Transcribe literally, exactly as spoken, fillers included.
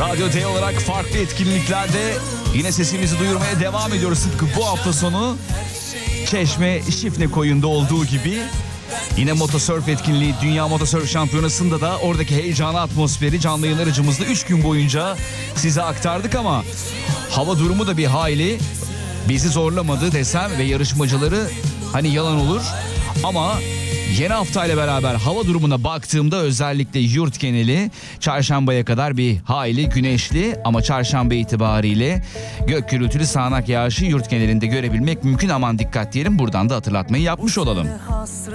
Radyo D olarak farklı etkinliklerde yine sesimizi duyurmaya devam ediyoruz. Tıpkı bu hafta sonu Çeşme Şifne Koyu'nda olduğu gibi. Yine motosurf etkinliği, Dünya Motosurf Şampiyonası'nda da oradaki heyecanlı atmosferi canlı yayın aracımızda üç gün boyunca size aktardık ama hava durumu da bir hayli bizi zorlamadı desem ve yarışmacıları hani yalan olur. Ama yeni haftayla beraber hava durumuna baktığımda özellikle yurt geneli çarşambaya kadar bir hayli güneşli ama çarşamba itibariyle gök gürültülü sağanak yağışı yurt genelinde görebilmek mümkün. Aman dikkat diyelim, buradan da hatırlatmayı yapmış olalım.